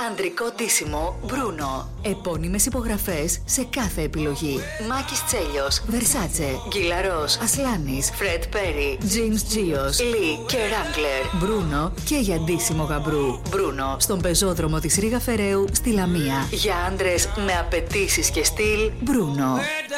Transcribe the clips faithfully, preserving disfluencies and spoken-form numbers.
Ανδρικό ντύσιμο Bruno. Επώνυμες υπογραφές σε κάθε επιλογή. Μάκης Τσέλιος, Versace, Γκυλαρός, Ασλάνης, Fred Perry, James Gios, Lee και Wrangler. Bruno και για ντύσιμο γαμπρού. Bruno στον πεζόδρομο της Ρήγα Φεραίου στη Λαμία. Για άντρες με απαιτήσεις και στυλ, Bruno.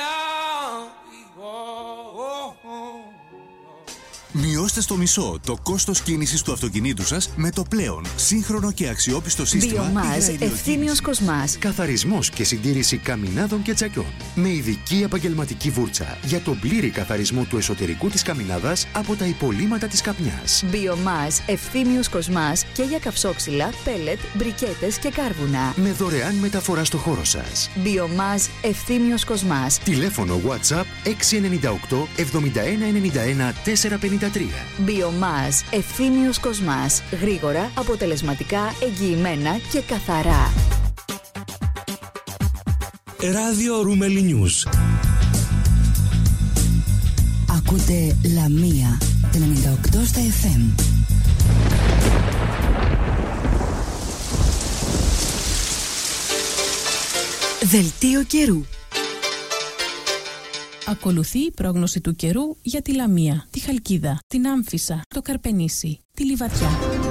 Μειώστε στο μισό το κόστος κίνησης του αυτοκινήτου σας με το πλέον σύγχρονο και αξιόπιστο σύστημα Biomaz Ευθύμιος Κοσμάς. Καθαρισμός και συντήρηση καμινάδων και τσακιών. Με ειδική επαγγελματική βούρτσα για τον πλήρη καθαρισμό του εσωτερικού της καμινάδας από τα υπολείμματα της καπνιάς. Biomaz Ευθύμιος Κοσμάς και για καυσόξυλα, πέλετ, μπρικέτες και κάρβουνα. Με δωρεάν μεταφορά στο χώρο σας. Biomaz Ευθύμιος Κοσμάς. Τηλέφωνο WhatsApp έξι εννιά οκτώ εβδομήντα ένα ενενήντα ένα τετρακόσια πενήντα τρία. Biomaz Ευθύμιος Κοσμάς. Γρήγορα, αποτελεσματικά, εγγυημένα και καθαρά. Ράδιο Ρούμελι Νιούς. Ακούτε Λαμία ενενήντα οκτώ στα εφ εμ. Δελτίο καιρού. Ακολουθεί η πρόγνωση του καιρού για τη Λαμία, τη Χαλκίδα, την Άμφισσα, το Καρπενήσι, τη Λιβαδιά.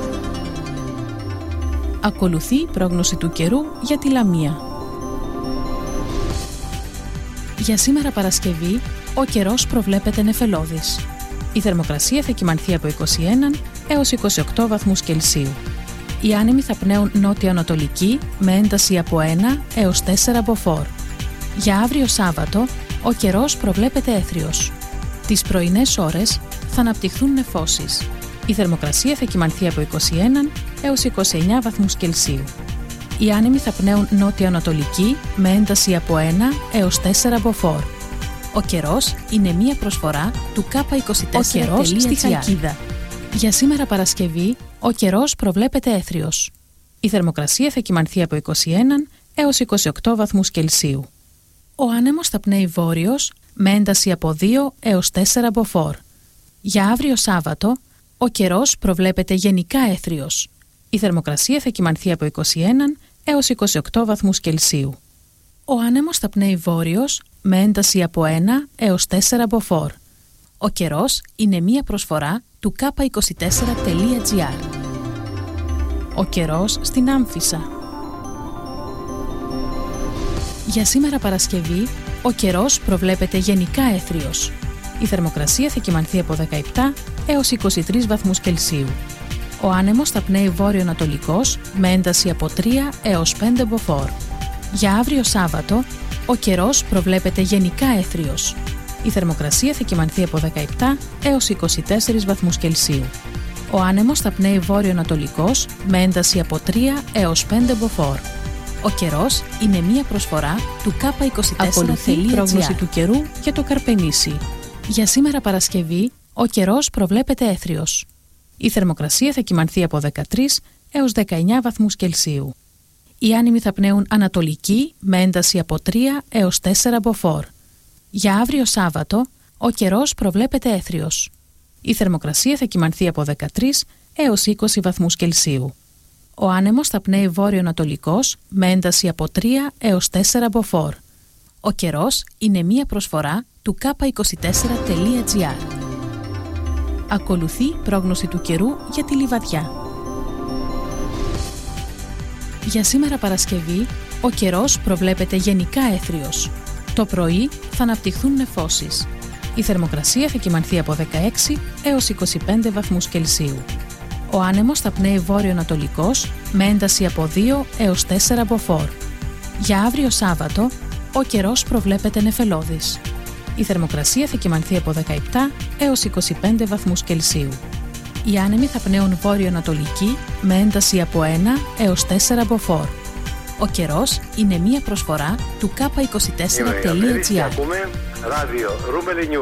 Ακολουθεί η πρόγνωση του καιρού για τη Λαμία. Για σήμερα Παρασκευή, ο καιρός προβλέπεται νεφελώδης. Η θερμοκρασία θα κυμανθεί από είκοσι ένα έως είκοσι οκτώ βαθμούς Κελσίου. Οι άνεμοι θα πνέουν νότια-ανατολική με ένταση από ένα έως τέσσερα μποφόρ. Για αύριο Σάββατο, ο καιρός προβλέπεται έθριος. Τις πρωινές ώρες θα αναπτυχθούν νεφώσεις. Η θερμοκρασία θα κυμανθεί από είκοσι ένα έως είκοσι εννιά βαθμούς Κελσίου. Οι άνεμοι θα πνέουν νότια-ανατολική με ένταση από ένα έως τέσσερα μποφόρ. Ο καιρός είναι μία προσφορά του κάπα είκοσι τέσσερα. Ο καιρός στη Χαλκίδα. Για σήμερα Παρασκευή, ο καιρός προβλέπεται έθριος. Η θερμοκρασία θα κυμανθεί από είκοσι ένα έως είκοσι οκτώ βαθμούς Κελσίου. Ο άνεμος θα πνέει βόρειος με ένταση από δύο έως τέσσερα μποφόρ. Για αύριο Σάββατο, ο καιρός προβλέπεται γενικά έθριος. Η θερμοκρασία θα κυμανθεί από είκοσι ένα έως είκοσι οκτώ βαθμούς Κελσίου. Ο άνεμος θα πνέει βόρειος με ένταση από ένα έως τέσσερα μποφόρ. Ο καιρός είναι μία προσφορά του κάπα είκοσι τέσσερα τελεία τζι άρ. Ο καιρός στην Άμφισσα. Για σήμερα Παρασκευή, ο καιρός προβλέπεται γενικά έθριος. Η θερμοκρασία θα κυμανθεί από δεκαεπτά έως είκοσι τρεις βαθμούς Κελσίου. Ο άνεμος θα πνέει βόρειο-ανατολικός με ένταση από τρία έως πέντε μποφόρ. Για αύριο Σάββατο, ο καιρός προβλέπεται γενικά έθριος. Η θερμοκρασία θα κυμανθεί από δεκαεπτά έως είκοσι τέσσερις βαθμούς Κελσίου. Ο άνεμος θα πνέει βόρειο-ανατολικός με ένταση από τρία έως πέντε μποφόρ. Ο καιρός είναι μία προσφορά του κάπα είκοσι τέσσερα τελεία τζι άρ. Πρόγνωση του καιρού για το Καρπενήσι. Για σήμερα Παρασκευή, ο καιρός προβλέπεται έθριος. Η θερμοκρασία θα κυμανθεί από δεκατρείς έως δεκαεννιά βαθμούς Κελσίου. Οι άνεμοι θα πνέουν ανατολική με ένταση από τρία έως τέσσερα μποφόρ. Για αύριο Σάββατο, ο καιρός προβλέπεται έθριος. Η θερμοκρασία θα κυμανθεί από δεκατρείς έως είκοσι βαθμούς Κελσίου. Ο άνεμος θα πνέει βόρειο-ανατολικός με ένταση από τρία έως τέσσερα μποφόρ. Ο καιρός είναι μία προσφορά του κάπα είκοσι τέσσερα τελεία τζι άρ. Ακολουθεί πρόγνωση του καιρού για τη Λιβαδιά. Για σήμερα Παρασκευή, ο καιρός προβλέπεται γενικά έθριος. Το πρωί θα αναπτυχθούν νεφώσεις. Η θερμοκρασία θα κυμανθεί από δεκαέξι έως είκοσι πέντε βαθμούς Κελσίου. Ο άνεμος θα πνέει βόρειο-ανατολικός με ένταση από δύο έως τέσσερα μποφόρ. Για αύριο Σάββατο, ο καιρός προβλέπεται νεφελώδης. Η θερμοκρασία θα κυμανθεί από δεκαεπτά έως είκοσι πέντε βαθμούς Κελσίου. Οι άνεμοι θα πνέουν βόρειο-ανατολική με ένταση από ένα έως τέσσερα μποφόρ. Ο καιρός είναι μία προσφορά του κάπα είκοσι τέσσερα τελεία τζι άρ. Ακούμε ράδιο Ρούμελι Νιούς.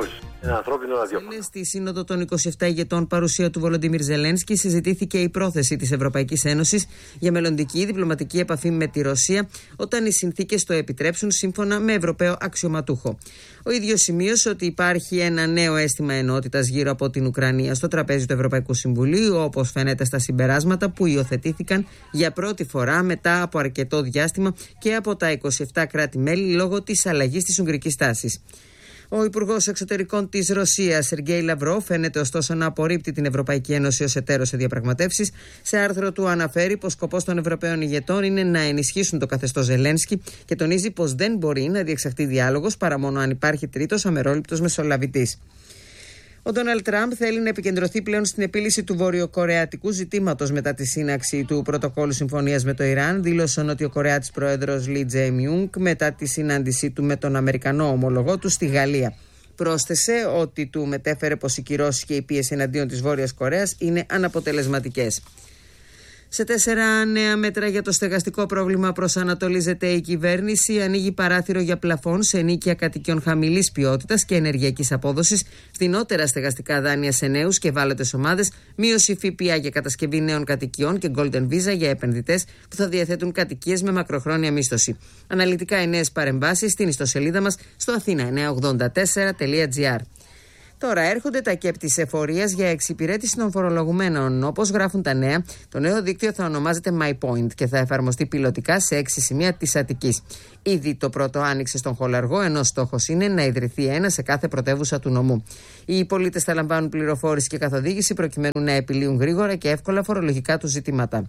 Ένα ανθρώπινο ραδιόφωνο. Στη Σύνοδο των είκοσι επτά ηγετών, παρουσία του Βολοντίμιρ Ζελένσκι, συζητήθηκε η πρόθεση της Ευρωπαϊκής Ένωσης για μελλοντική διπλωματική επαφή με τη Ρωσία όταν οι συνθήκες το επιτρέψουν, σύμφωνα με Ευρωπαίο αξιωματούχο. Ο ίδιος σημείωσε ότι υπάρχει ένα νέο αίσθημα ενότητας γύρω από την Ουκρανία στο τραπέζι του Ευρωπαϊκού Συμβουλίου, όπως φαίνεται στα συμπεράσματα που υιοθετήθηκαν για πρώτη φορά μετά από αρκετό διάστημα και από τα είκοσι επτά κράτη-μέλη λόγω της αλλαγής της ουγγρικής τάσης. Ο Υπουργός Εξωτερικών της Ρωσίας, Σεργέη Λαυρόφ, φαίνεται ωστόσο να απορρίπτει την Ευρωπαϊκή Ένωση ως εταίρο σε διαπραγματεύσεις. Σε άρθρο του αναφέρει πως σκοπός των Ευρωπαίων ηγετών είναι να ενισχύσουν το καθεστώς Ζελένσκι και τονίζει πως δεν μπορεί να διεξαχθεί διάλογος παρά μόνο αν υπάρχει τρίτος αμερόληπτος μεσολαβητής. Ο Ντόναλντ Τραμπ θέλει να επικεντρωθεί πλέον στην επίλυση του βορειοκορεατικού ζητήματος μετά τη σύναξη του πρωτοκόλλου συμφωνίας με το Ιράν, δήλωσε ο νοτιοκορεάτης πρόεδρος Λι Τζέιμιουγκ μετά τη συνάντησή του με τον Αμερικανό ομολογό του στη Γαλλία. Πρόσθεσε ότι του μετέφερε πως οι κυρώσεις και η πίεση εναντίον της Βόρειας Κορέας είναι αναποτελεσματικές. Σε τέσσερα νέα μέτρα για το στεγαστικό πρόβλημα προσανατολίζεται η κυβέρνηση. Ανοίγει παράθυρο για πλαφόν σε ενοίκια κατοικιών χαμηλής ποιότητας και ενεργειακής απόδοσης, φθηνότερα στεγαστικά δάνεια σε νέους και ευάλωτες ομάδες, μείωση ΦΠΑ για κατασκευή νέων κατοικιών και Golden Visa για επενδυτές που θα διαθέτουν κατοικίες με μακροχρόνια μίσθωση. Αναλυτικά οι νέες παρεμβάσεις στην ιστοσελίδα μας στο αθήνα εννιακόσια ογδόντα τέσσερα τελεία τζι άρ. Τώρα έρχονται τα κέπ της εφορίας για εξυπηρέτηση των φορολογουμένων. Όπως γράφουν τα νέα, το νέο δίκτυο θα ονομάζεται MyPoint και θα εφαρμοστεί πιλωτικά σε έξι σημεία της Αττικής. Ήδη το πρώτο άνοιξε στον Χολαργό, ενώ στόχος είναι να ιδρυθεί ένα σε κάθε πρωτεύουσα του νομού. Οι πολίτες θα λαμβάνουν πληροφόρηση και καθοδήγηση προκειμένου να επιλύουν γρήγορα και εύκολα φορολογικά τους ζητήματα.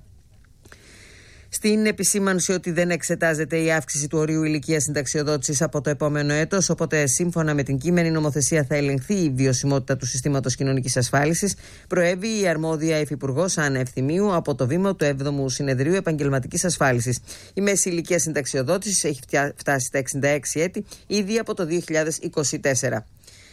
Στην επισήμανση ότι δεν εξετάζεται η αύξηση του ορίου ηλικίας συνταξιοδότησης από το επόμενο έτος, οπότε σύμφωνα με την κείμενη νομοθεσία θα ελεγχθεί η βιωσιμότητα του συστήματος κοινωνικής ασφάλισης, προέβη η αρμόδια υφυπουργός Άννα Ευθυμίου από το βήμα του έβδομου Συνεδρίου Επαγγελματικής Ασφάλισης. Η μέση ηλικία συνταξιοδότησης έχει φτάσει στα εξήντα έξι έτη ήδη από το δύο χιλιάδες είκοσι τέσσερα.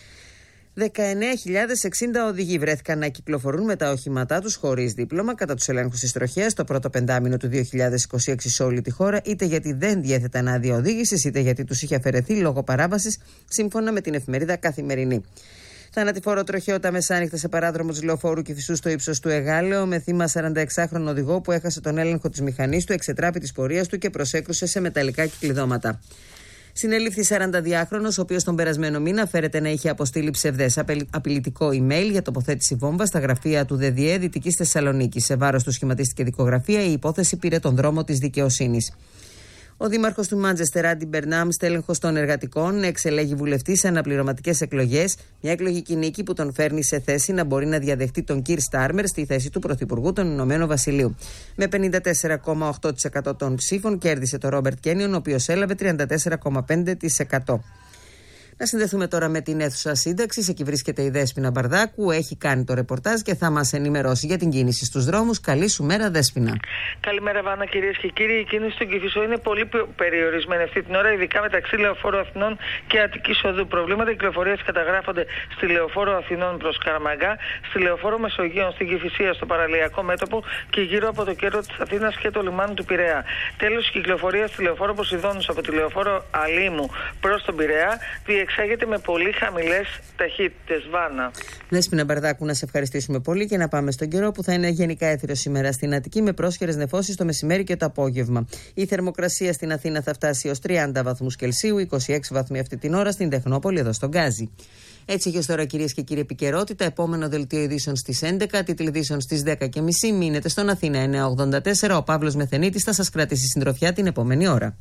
δεκαεννέα χιλιάδες εξήντα οδηγοί βρέθηκαν να κυκλοφορούν με τα οχήματά τους χωρίς δίπλωμα κατά τους ελέγχους της τροχέας το πρώτο πεντάμηνο του δύο χιλιάδες είκοσι έξι σε όλη τη χώρα, είτε γιατί δεν διέθεταν άδεια οδήγησης, είτε γιατί τους είχε αφαιρεθεί λόγω παράβασης, σύμφωνα με την εφημερίδα Καθημερινή. Θανατηφόρο τροχαίο τα μεσάνυχτα σε παράδρομο της Λεωφόρου Κηφισού στο ύψος του Εγάλεο, με θύμα σαρανταεξάχρονο οδηγό που έχασε τον έλεγχο της μηχανής του, εξετράπη της πορείας του και προσέκρουσε σε μεταλλικά κυκλειδώματα. Συνελήφθη σαρανταδυάχρονος, ο οποίος τον περασμένο μήνα φέρεται να είχε αποστείλει ψευδές απειλητικό email για τοποθέτηση βόμβα στα γραφεία του ΔΔΕ Δυτικής Θεσσαλονίκης. Σε βάρος του σχηματίστηκε δικογραφία, η υπόθεση πήρε τον δρόμο της δικαιοσύνης. Ο δήμαρχος του Μάντσεστερ, Άντι Μπερνάμ, στέλεχος των εργατικών, εξελέγει βουλευτή σε αναπληρωματικές εκλογές, μια εκλογική νίκη που τον φέρνει σε θέση να μπορεί να διαδεχτεί τον Κιρ Στάρμερ στη θέση του Πρωθυπουργού των Ηνωμένων Βασιλείου. Με πενήντα τέσσερα κόμμα οκτώ τοις εκατό των ψήφων κέρδισε τον Ρόμπερτ Κένιον, ο οποίος έλαβε τριάντα τέσσερα κόμμα πέντε τοις εκατό. Να συνδεθούμε τώρα με την αίθουσα σύνταξης. Εκεί βρίσκεται η Δέσποινα Μπαρδάκου. Έχει κάνει το ρεπορτάζ και θα μας ενημερώσει για την κίνηση στους δρόμους. Καλή σου μέρα, Δέσποινα. Καλημέρα, Βάνα, κυρίες και κύριοι. Η κίνηση στον Κηφισό είναι πολύ περιορισμένη αυτή την ώρα, ειδικά μεταξύ Λεωφόρου Αθηνών και Αττικής Οδού. Προβλήματα κυκλοφορίας καταγράφονται στη Λεωφόρο Αθηνών προς Καραμαγκά, στη Λεωφόρο Μεσογείων, στην Κηφισία, στο παραλιακό μέτωπο και γύρω από το κέντρο της Αθήνας και το λιμάνι του Πειραιά. Τέλος, η κυκλοφορία στη Λεωφόρο Ποσειδώνους από τη Λεωφόρο Αλήμου προς τον Πειραιά εξάγεται με πολύ χαμηλές ταχύτητες. Βάνα. Δέσποινα Μπαρδάκου, να σε ευχαριστήσουμε πολύ και να πάμε στον καιρό που θα είναι γενικά έθριος σήμερα στην Αττική με πρόσχερες νεφώσεις το μεσημέρι και το απόγευμα. Η θερμοκρασία στην Αθήνα θα φτάσει ως τριάντα βαθμούς Κελσίου, είκοσι έξι βαθμοί αυτή την ώρα στην Τεχνόπολη εδώ στον Γκάζι. Έτσι και τώρα, κυρίες και κύριοι, επικαιρότητα. Επόμενο δελτίο ειδήσεων στις έντεκα, τίτλοι ειδήσεων στις δέκα και μισή. Μείνετε στον Αθήνα εννιακόσια ογδόντα τέσσερα. Ο Παύλος Μεθενίτης θα σας κρατήσει συντροφιά την επόμενη ώρα.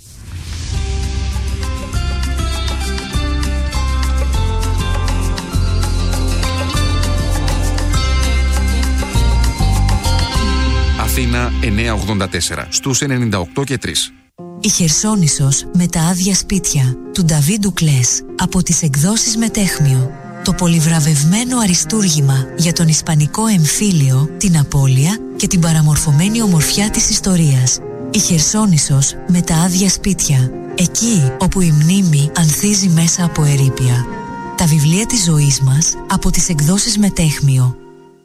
Αθήνα εννιακόσια ογδόντα τέσσερα στους ενενήντα οκτώ και τρία. Η Χερσόνησος με τα άδεια σπίτια του Νταβί Ντουκλές από τις εκδόσεις Μετέχμιο. Το πολυβραβευμένο αριστούργημα για τον ισπανικό εμφύλιο, την απώλεια και την παραμορφωμένη ομορφιά της ιστορίας. Η Χερσόνησος με τα άδεια σπίτια. Εκεί όπου η μνήμη ανθίζει μέσα από ερείπια. Τα βιβλία της ζωής μας από τις εκδόσεις Μετέχμιο.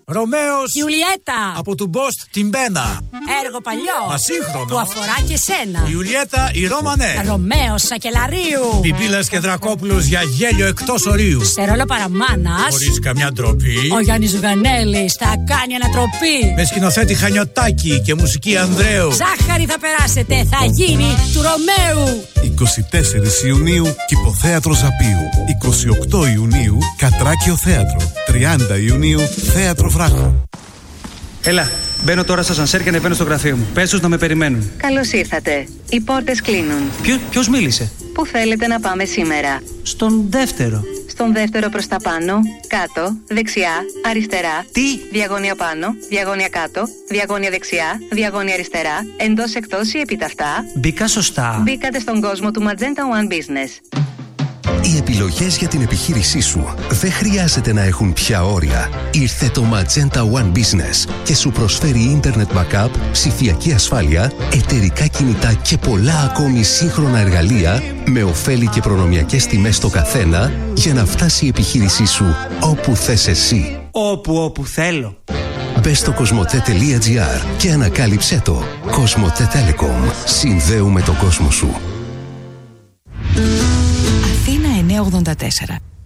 Ρωμαίος. Ιουλιέτα. Από του Μπόστ την Πένα. Έργο παλιό. Μα σύγχρονο. Που αφορά και σένα. Ιουλιέτα η Ρώμανε. Ρωμαίος Σακελαρίου. Πιπίλας και Δρακόπουλος για γέλιο εκτός ορίου. Σε ρόλο παραμάνας. Χωρίς καμιά ντροπή. Ο Γιάννης Ζουγανέλης θα κάνει ανατροπή. Με σκηνοθέτη Χανιωτάκη και μουσική Ανδρέου. Ζάχαρη θα περάσετε, θα γίνει του Ρωμαίου. είκοσι τέσσερις Ιουνίου Κηποθέατρο Ζαπίου. είκοσι οκτώ Ιουνίου Κατράκιο Θέατρο. τριάντα Ιουνίου Θέατρο Βράχο. Έλα, μπαίνω τώρα στα σανσέρ και ανεβαίνω στο γραφείο μου. Πες τους να με περιμένουν. Καλώς ήρθατε. Οι πόρτες κλείνουν. Ποιο, ποιος μίλησε? Πού θέλετε να πάμε σήμερα? Στον δεύτερο. Στον δεύτερο προς τα πάνω, κάτω, δεξιά, αριστερά. Τι? Διαγώνια πάνω, διαγώνια κάτω, διαγώνια δεξιά, διαγώνια αριστερά, εντός εκτός ή επιταυτά. Μπήκα σωστά. Μπήκατε στον κόσμο του Magenta One Business. Οι επιλογές για την επιχείρησή σου δεν χρειάζεται να έχουν πια όρια. Ήρθε το Magenta One Business και σου προσφέρει Internet Backup, ψηφιακή ασφάλεια, εταιρικά κινητά και πολλά ακόμη σύγχρονα εργαλεία με ωφέλη και προνομιακές τιμές στο καθένα για να φτάσει η επιχείρησή σου όπου θες εσύ. Όπου όπου θέλω. Μπες στο κοσμοτέ.gr και ανακάλυψέ το. Κοσμοτέ Telecom. Συνδέουμε τον κόσμο σου. Αθήνα εννιακόσια ογδόντα τέσσερα.